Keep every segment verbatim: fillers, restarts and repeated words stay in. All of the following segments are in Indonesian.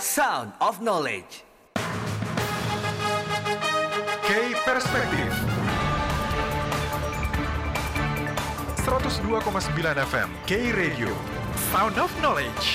Sound of Knowledge. K-Perspektif seratus dua koma sembilan F M K-Radio Sound of Knowledge.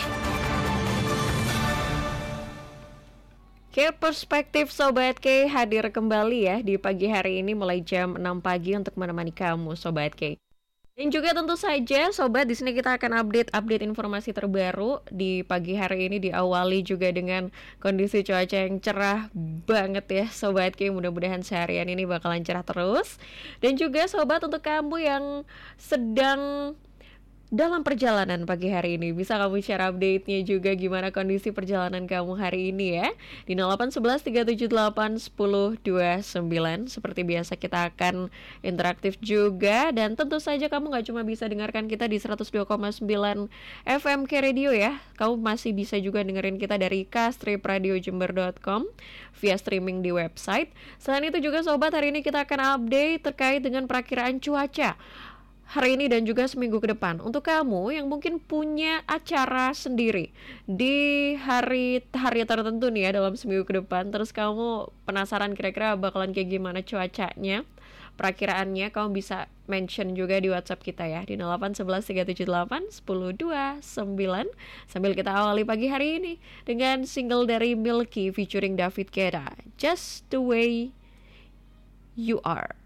K-Perspektif Sobat K hadir kembali ya di pagi hari ini mulai jam enam pagi untuk menemani kamu Sobat K. Dan juga tentu saja Sobat, di sini kita akan update-update informasi terbaru di pagi hari ini, diawali juga dengan kondisi cuaca yang cerah banget ya Sobat K. Mudah-mudahan seharian ini bakalan cerah terus. Dan juga Sobat, untuk kamu yang sedang dalam perjalanan pagi hari ini, bisa kamu share update-nya juga gimana kondisi perjalanan kamu hari ini ya di nol delapan satu satu tiga tujuh delapan satu nol dua sembilan. Seperti biasa kita akan interaktif juga. Dan tentu saja kamu gak cuma bisa dengarkan kita di seratus dua koma sembilan F M K Radio ya, kamu masih bisa juga dengerin kita dari k strip radio jember dot com via streaming di website. Selain itu juga Sobat, hari ini kita akan update terkait dengan perakiraan cuaca hari ini dan juga seminggu ke depan. Untuk kamu yang mungkin punya acara sendiri di hari hari tertentu nih ya dalam seminggu ke depan, terus kamu penasaran kira-kira bakalan kayak gimana cuacanya, perakiraannya, kamu bisa mention juga di WhatsApp kita ya di nol delapan satu satu tiga tujuh delapan satu nol dua sembilan. Sambil kita awali pagi hari ini dengan single dari Milky featuring David Guetta, Just the Way You Are.